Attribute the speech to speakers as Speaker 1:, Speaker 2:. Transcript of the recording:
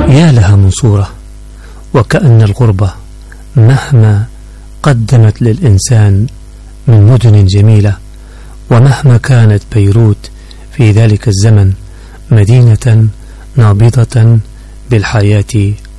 Speaker 1: يا لها من صورة، وكأن الغربة مهما قدمت للإنسان من مدن جميلة، ومهما كانت بيروت في ذلك الزمن مدينة نابضة بالحياة